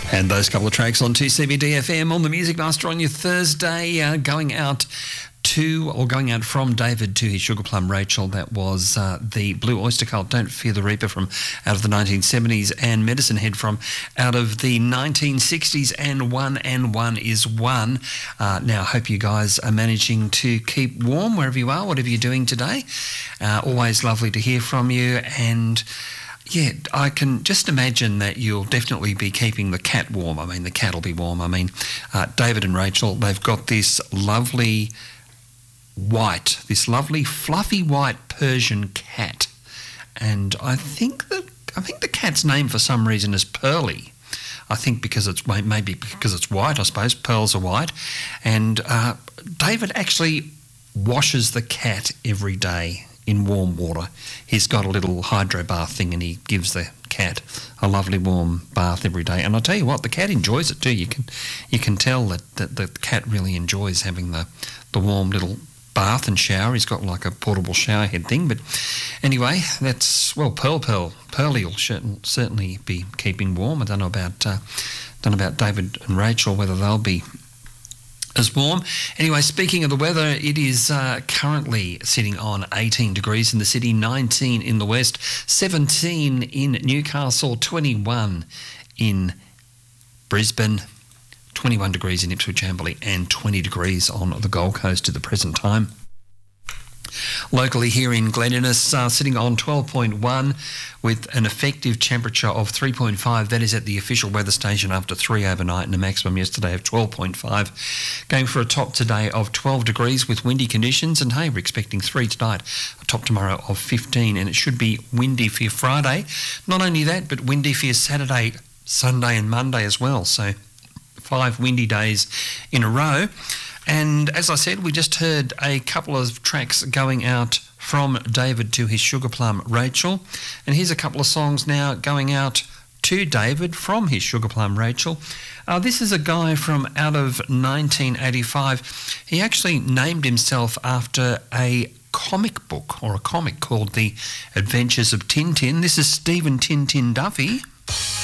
And those couple of tracks on 2CBD FM on the Music Master on your Thursday, going out from David to his Sugar Plum Rachel. That was the Blue Oyster Cult, Don't Fear the Reaper from out of the 1970s, and Medicine Head from out of the 1960s, and One is One. Now, I hope you guys are managing to keep warm wherever you are, whatever you're doing today. Always lovely to hear from you, and yeah, I can just imagine that you'll definitely be keeping the cat warm. I mean, the cat will be warm. I mean, David and Rachel, they've got this lovely fluffy white Persian cat. And I think the cat's name for some reason is Pearly. I think because it's maybe because it's white, I suppose. Pearls are white. And David actually washes the cat every day in warm water. He's got a little hydro bath thing, and he gives the cat a lovely warm bath every day. And I'll tell you what, the cat enjoys it too. You can tell that the cat really enjoys having the warm little bath and shower. He's got like a portable shower head thing. But anyway, that's, well, Pearly will certainly be keeping warm. I don't know about David and Rachel, whether they'll be as warm. Anyway, speaking of the weather, it is currently sitting on 18 degrees in the city, 19 in the west, 17 in Newcastle, 21 in Brisbane, 21 degrees in Ipswich Amberley, and 20 degrees on the Gold Coast at the present time. Locally here in Glen Innes, sitting on 12.1 with an effective temperature of 3.5. That is at the official weather station after 3 overnight, and a maximum yesterday of 12.5. Going for a top today of 12 degrees with windy conditions, and hey, we're expecting 3 tonight, a top tomorrow of 15, and it should be windy for your Friday. Not only that, but windy for your Saturday, Sunday and Monday as well. So 5 windy days in a row. And as I said, we just heard a couple of tracks going out from David to his Sugar Plum Rachel. And here's a couple of songs now going out to David from his Sugar Plum Rachel. This is a guy from out of 1985. He actually named himself after a comic book, or a comic called The Adventures of Tintin. This is Stephen Tintin Duffy.